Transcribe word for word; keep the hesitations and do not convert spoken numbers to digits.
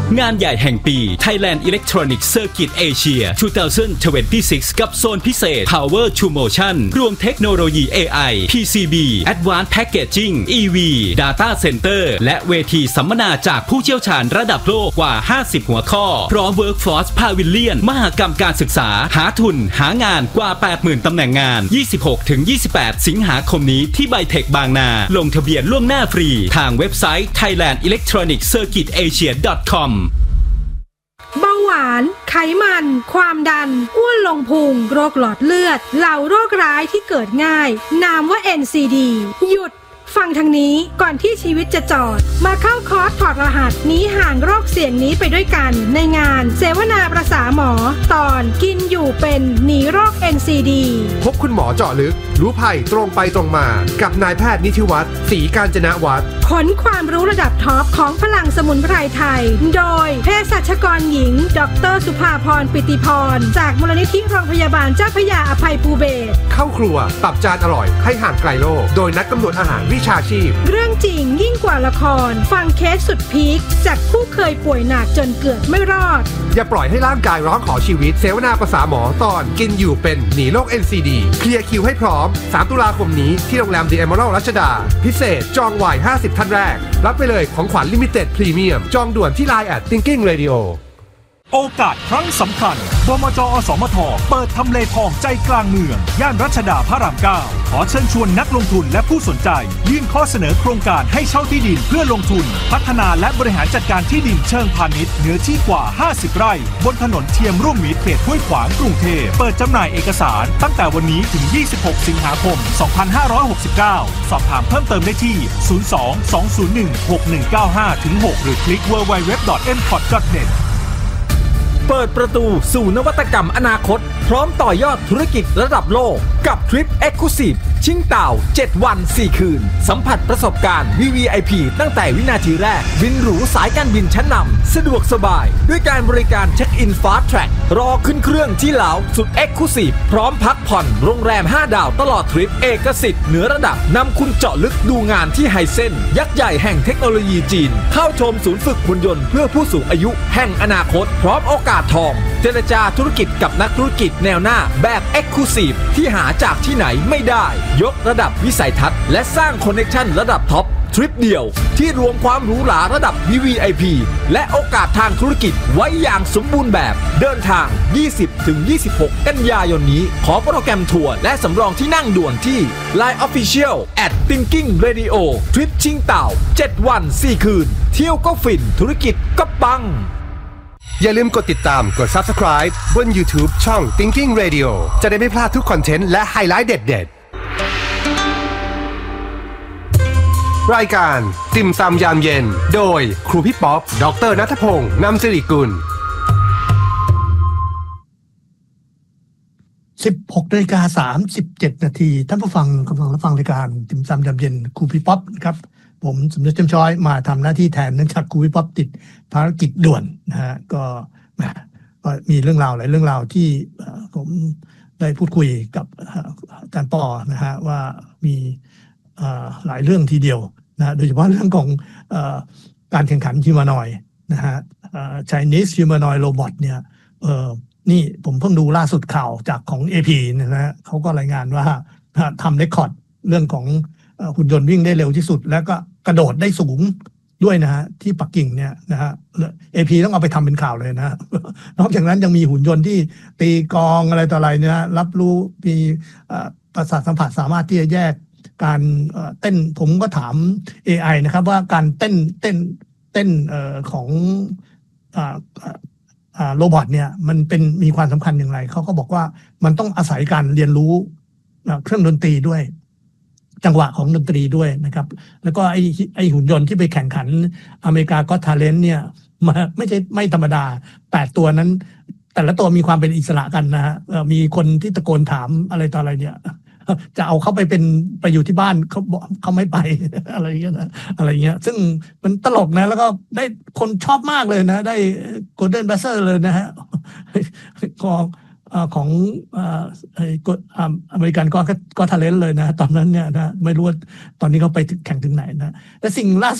งานใหญ่แห่งปี Thailand Electronic Circuit Asia สองพันยี่สิบหก กับโซนพิเศษ Power to Motion รวมเทคโนโลยี เอ ไอ พี ซี บี Advanced Packaging อี วี Data Center และเวทีสัมมนาจากผู้เชี่ยวชาญระดับโลกกว่า ห้าสิบ หัวข้อพร้อม Workforce Pavilion มหกรรมการศึกษาหาทุนหางานกว่า แปดหมื่น ตำแหน่งงาน ยี่สิบหกถึงยี่สิบแปด สิงหาคมนี้ที่ไบเทคบางนาลงทะเบียนล่วงหน้าฟรีทางเว็บไซต์ thailand electronic circuit asia dot com เบาหวานไขมันความดันอ้วนลงพุงโรคหลอดเลือดเหล่าโรคร้ายที่เกิดง่ายนามว่า เอ็น ซี ดี หยุดฟังทางนี้ก่อนที่ชีวิตจะจอดมาเข้าคอร์สถอดรหัสหนีห่างโรคเสี่ยงนี้ไปด้วยกันในงานเสวนาประสาหมอตอนกินอยู่เป็นหนีโรค เอ็น ซี ดีพบคุณหมอเจาะลึกรู้ภัยตรงไปตรงมากับนายแพทย์นิธิวัฒน์ศรีกาญจนวัฒน์ขนความรู้ระดับท็อปของพลังสมุนไพรไทยโดยเภสัชกรหญิงดร.สุภาพรปิติพรจากมูลนิธิโรงพยาบาลเจ้าพระยาอภัยภูเบศรเข้าครัวปรับจานอร่อยให้ห่างไกลโรคโดยนักกำหนดอาหารวิชาชีพเรื่องจริงยิ่งกว่าละครฟังเคสสุดพีคจากผู้เคยป่วยหนักจนเกือบไม่รอดอย่าปล่อยให้ร่างกายร้องขอชีวิตเสวนาประสาหมอตอนกินอยู่เป็นหนีโรค เอ็น ซี ดี เคลียร์คิวให้พร้อมสามตุลาคมนี้ที่โรงแรม The Emerald รัชดาพิเศษจองไวห้าสิบท่านแรกรับไปเลยของขวัญลิมิเต็ดพรีเมียมจองด่วนที่ ไลน์ แอท Thinking Radio โอกาสครั้งสำคัญบมจ.อสมท.เปิดทำเลทองใจกลางเมืองย่านรัชดาพระรามเก้าขอเชิญชวนนักลงทุนและผู้สนใจยื่นข้อเสนอโครงการให้เช่าที่ดินเพื่อลงทุนพัฒนาและบริหารจัดการที่ดินเชิงพาณิชย์เนื้อที่กว่าห้าสิบไร่บนถนนเทียมร่วมมิตรเขตห้วยขวางกรุงเทพเปิดจำหน่ายเอกสารตั้งแต่วันนี้ถึงยี่สิบหกสิงหาคมสองพันห้าร้อยหกสิบเก้าสอบถามเพิ่มเติมได้ที่ศูนย์ สอง สอง ศูนย์ หนึ่ง หก หนึ่ง เก้า ห้า หก หรือคลิก ดับเบิลยู ดับเบิลยู ดับเบิลยู ดอท เอ็ม พอร์ต ดอท เน็ตเปิดประตูสู่นวัตกรรมอนาคตพร้อมต่อยอดธุรกิจระดับโลกกับทริป Exclusive ชิงเต่าเจ็ดวันสี่คืนสัมผัสประสบการณ์ วี วี ไอ พี ตั้งแต่วินาทีแรกบินหรูสายการบินชั้นนำสะดวกสบายด้วยการบริการเช็คอิน Fast Track รอขึ้นเครื่องที่ลาวสุด Exclusive พร้อมพักผ่อนโรงแรมห้าดาวตลอดทริปเอกสิทธิ์เหนือระดับนำคุณเจาะลึกดูงานที่ไฮเซ็นยักษ์ใหญ่แห่งเทคโนโลยีจีนเข้าชมศูนย์ฝึกหุ่นยนต์เพื่อผู้สูงอายุแห่งอนาคตพร้อมโอกาสทองเจรจาธุรกิจกับนักธุรกิจแนวหน้าแบบ Exclusive ที่หาจากที่ไหนไม่ได้ยกระดับวิสัยทัศน์และสร้างคอนเนคชั่นระดับท็อปทริปเดียวที่รวมความหรูหราระดับ วี วี ไอ พี และโอกาสทางธุรกิจไว้อย่างสมบูรณ์แบบเดินทาง ยี่สิบถึงยี่สิบหก กันยายนนี้ขอโปรแกรมทัวร์และสำรองที่นั่งด่วนที่ ไลน์ Official แอท Thinking Radio ทริปชิงเต่าเจ็ดวันสี่คืนเที่ยวก็ฟินธุรกิจก็ปังอย่าลืมกดติดตามกด Subscribe บน YouTube ช่อง Thinking Radio จะได้ไม่พลาดทุกคอนเทนต์และไฮไลท์เด็ดๆรายการติ่มซำยามเย็นโดยครูพี่ป๊อปดร.ณัฐพงษ์นำสิริกุลสิบหกนาฬิกาสามสิบเจ็ดนาทีท่านผู้ฟังกำลังรับฟังรายการติ่มซำยามเย็นครูพี่ป๊อปนะครับผมสมนึกจำช้อยมาทำหน้าที่แทนเนื่องจากครูพี่ป๊อปติดภารกิจด่วนนะฮะก็ก็มีเรื่องราวหลายเรื่องราวที่ผมได้พูดคุยกับอาจารย์ปอนะฮะว่ามีหลายเรื่องทีเดียวนะโดยเฉพาะเรื่องของการแข่งขันฮิวแมนอยด์นะฮะ Chinese Humanoid Robot เนี่ยเออนี่ผมเพิ่งดูล่าสุดข่าวจากของ เอ พี นะฮะเขาก็รายงานว่าทำเรคคอร์ดเรื่องของหุ่นยนต์วิ่งได้เร็วที่สุดแล้วก็กระโดดได้สูงด้วยนะฮะที่ปักกิ่งเนี่ยนะฮะ เอ พี ต้องเอาไปทำเป็นข่าวเลยนะนอกจากนั้นยังมีหุ่นยนต์ที่ตีกองอะไรต่ออะไรเนี่ยรับรู้มีประสาทสัมผัสสามารถที่จะแยกการเต้นผมก็ถาม เอ ไอ นะครับว่าการเต้นเต้นเต้นเอ่อของอ่าอ่าโรบอทเนี่ยมันเป็นมีความสำคัญอย่างไรเขาก็บอกว่ามันต้องอาศัยการเรียนรู้เครื่องดนตรีด้วยจังหวะของดนตรีด้วยนะครับแล้วก็ไอ้ไอ้หุ่นยนต์ที่ไปแข่งขันอเมริกาก็ทาเลนต์เนี่ยมาไม่ใช่ไม่ธรรมดาแปดตัวนั้นแต่ละตัวมีความเป็นอิสระกันนะฮะมีคนที่ตะโกนถามอะไรต่ออะไรเนี่ยจะเอาเขาไปเป็นไปอยู่ที่บ้านเขาบอกเขาไม่ไปอะไรอย่างเงี้ยนะอะไรเงี้ยซึ่งมันตลกนะแล้วก็ได้คนชอบมากเลยนะได้โกลเด้นบัสเซอร์เลยนะฮะของของไอ้อเมริกันก็ก็ทาเลนต์เลยนะตอนนั้นเนี่ยนะไม่รู้ว่าตอนนี้เขาไปแข่งถึงไหนนะแต่สิ่งล่า